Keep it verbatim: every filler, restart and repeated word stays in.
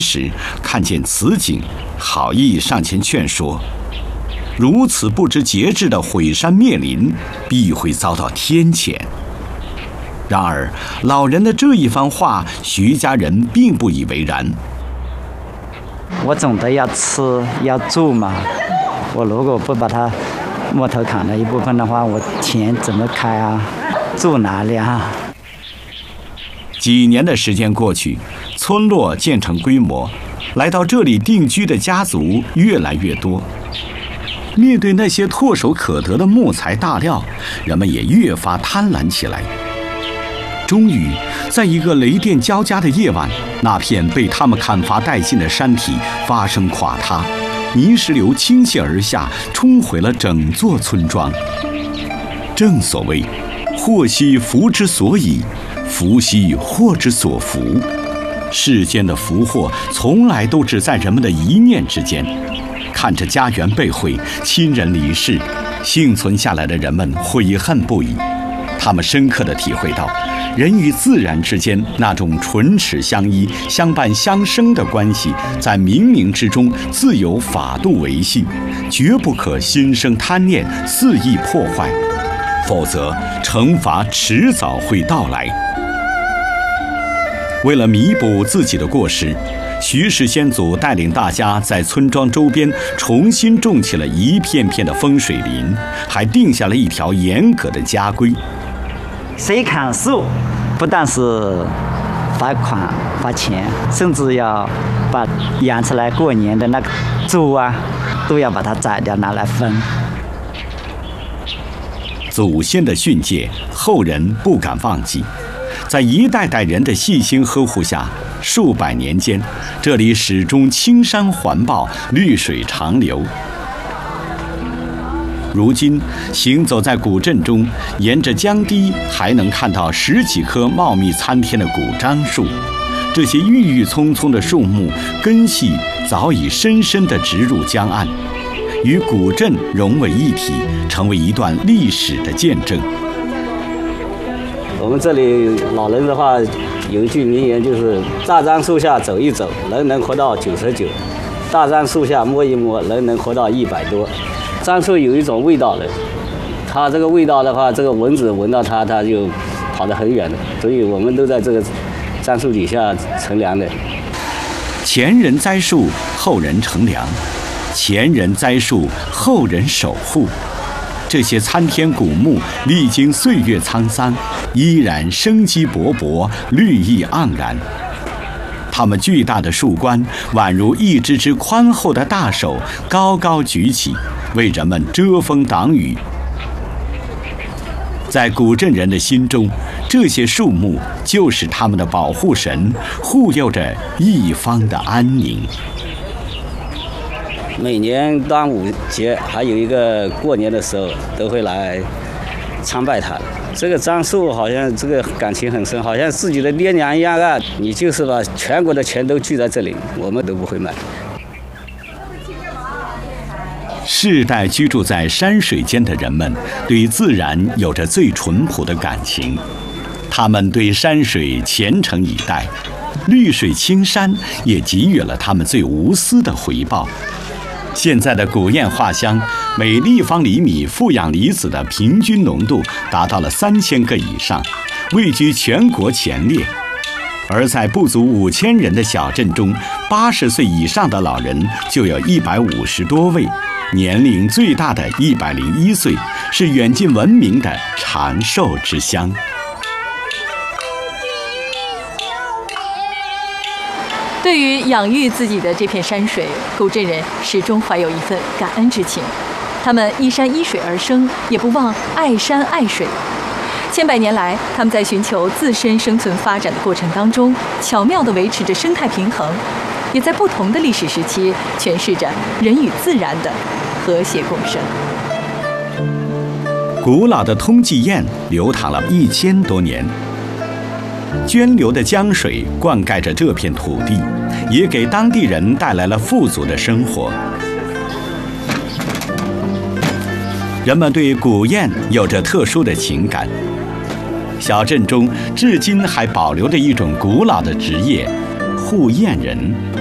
时看见此景，好意上前劝说：如此不知节制的毁山灭林，必会遭到天谴。然而老人的这一番话，徐家人并不以为然。 我总得要吃要住嘛，我如果不把它木头砍了一部分的话，我钱怎么开啊？住哪里啊？ 几年的时间过去，村落渐成规模，来到这里定居的家族越来越多。面对那些唾手可得的木材大料，人们也越发贪婪起来。终于，在一个雷电交加的夜晚，那片被他们砍伐殆尽的山体发生垮塌，泥石流倾泻而下，冲毁了整座村庄。正所谓，祸兮福之所倚，福兮祸之所伏。世间的福祸从来都只在人们的一念之间。看着家园被毁，亲人离世，幸存下来的人们悔恨不已。他们深刻地体会到，人与自然之间那种唇齿相依、相伴相生的关系，在冥冥之中自有法度维系，绝不可心生贪念，肆意破坏，否则惩罚迟早会到来。为了弥补自己的过失，徐氏先祖带领大家在村庄周边重新种起了一片片的风水林，还定下了一条严格的家规： 谁砍树，不但是罚款罚钱，甚至要把养出来过年的那个猪啊，都要把它宰掉拿来分。 祖先的训诫，后人不敢忘记。在一代代人的细心呵护下，数百年间，这里始终青山环抱，绿水长流。如今行走在古镇中，沿着江堤还能看到十几棵茂密参天的古樟树。这些郁郁葱葱的树木根系早已深深地植入江岸，与古镇融为一体，成为一段历史的见证。 我们这里老人的话有一句名言，就是大樟树下走一走，人能活到九十九；大樟树下摸一摸，人能活到一百多。樟树有一种味道的，它这个味道的话，这个蚊子闻到它，它就跑得很远的。所以我们都在这个樟树底下乘凉的。 前人栽树，后人乘凉；前人栽树，后人守护。这些参天古木历经岁月沧桑，依然生机勃勃，绿意盎然。它们巨大的树冠宛如一只只宽厚的大手，高高举起，为人们遮风挡雨。在古镇人的心中，这些树木就是他们的保护神，护佑着一方的安宁。 每年端午节还有一个过年的时候，都会来参拜他。这个樟树好像这个感情很深，好像自己的爹娘一样啊！你就是把全国的钱都聚在这里，我们都不会卖。 世代居住在山水间的人们，对自然有着最淳朴的感情，他们对山水虔诚以待，绿水青山也给予了他们最无私的回报。现在的古堰画乡，每立方厘米负氧离子的平均浓度达到了三千个以上，位居全国前列。而在不足五千人的小镇中，八十岁以上的老人就有一百五十多位，年龄最大的一百零一岁，是远近闻名的长寿之乡。 对于养育自己的这片山水，古镇人始终怀有一份感恩之情。他们依山依水而生，也不忘爱山爱水。千百年来，他们在寻求自身生存发展的过程当中，巧妙地维持着生态平衡，也在不同的历史时期诠释着人与自然的和谐共生。 古老的通济堰流淌了一千多年，涓流的江水灌溉着这片土地，也给当地人带来了富足的生活。人们对古堰有着特殊的情感。小镇中至今还保留着一种古老的职业——护堰人。